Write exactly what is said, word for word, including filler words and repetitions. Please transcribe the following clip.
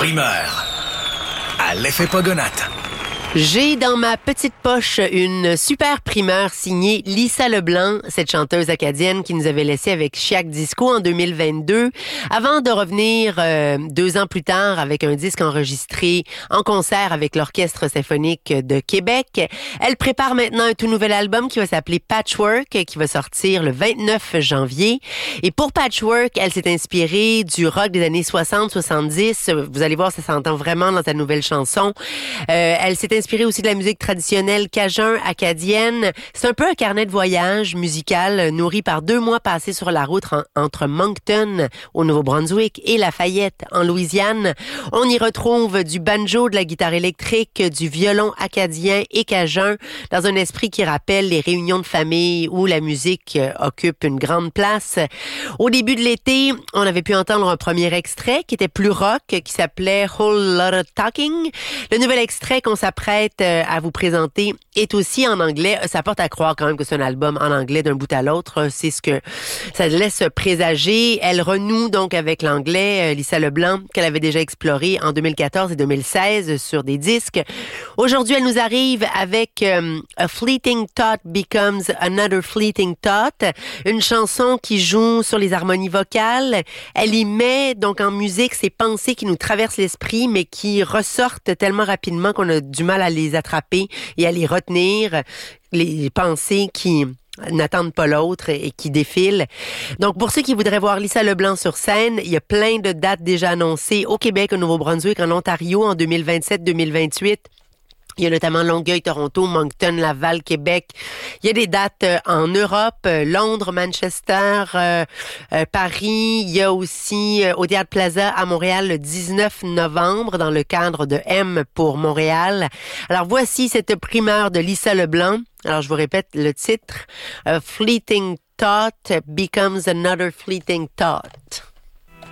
primeur à l'effet Pogonate. J'ai dans ma petite poche une super primeur signée Lisa Leblanc, cette chanteuse acadienne qui nous avait laissé avec Chiac Disco en deux mille vingt-deux, avant de revenir euh, deux ans plus tard avec un disque enregistré en concert avec l'Orchestre symphonique de Québec. Elle prépare maintenant un tout nouvel album qui va s'appeler Patchwork, qui va sortir le vingt-neuf janvier. Et pour Patchwork, elle s'est inspirée du rock des années soixante soixante-dix. Vous allez voir, ça s'entend vraiment dans sa nouvelle chanson. Euh, elle s'est inspirée aussi de la musique traditionnelle cajun, acadienne. C'est un peu un carnet de voyage musical nourri par deux mois passés sur la route en, entre Moncton, au Nouveau-Brunswick, et Lafayette, en Louisiane. On y retrouve du banjo, de la guitare électrique, du violon acadien et cajun, dans un esprit qui rappelle les réunions de famille où la musique occupe une grande place. Au début de l'été, on avait pu entendre un premier extrait qui était plus rock, qui s'appelait Whole Lotta Talking. Le nouvel extrait qu'on s'apprête à vous présenter est aussi en anglais. Ça porte à croire quand même que c'est un album en anglais d'un bout à l'autre. C'est ce que ça laisse présager. Elle renoue donc avec l'anglais, Lisa Leblanc, qu'elle avait déjà exploré en deux mille quatorze et deux mille seize sur des disques. Aujourd'hui, elle nous arrive avec um, A Fleeting Thought Becomes Another Fleeting Thought, une chanson qui joue sur les harmonies vocales. Elle y met donc en musique ces pensées qui nous traversent l'esprit, mais qui ressortent tellement rapidement qu'on a du mal à les attraper et à les retenir, les pensées qui n'attendent pas l'autre et qui défilent. Donc, pour ceux qui voudraient voir Lisa Leblanc sur scène, il y a plein de dates déjà annoncées au Québec, au Nouveau-Brunswick, en Ontario en deux mille vingt-sept deux mille vingt-huit. Il y a notamment Longueuil, Toronto, Moncton, Laval, Québec. Il y a des dates euh, en Europe, euh, Londres, Manchester, euh, euh, Paris. Il y a aussi euh, au Théâtre Plaza à Montréal le dix-neuf novembre dans le cadre de M pour Montréal. Alors voici cette primeur de Lisa Leblanc. Alors je vous répète le titre. A Fleeting Thought Becomes Another Fleeting Thought.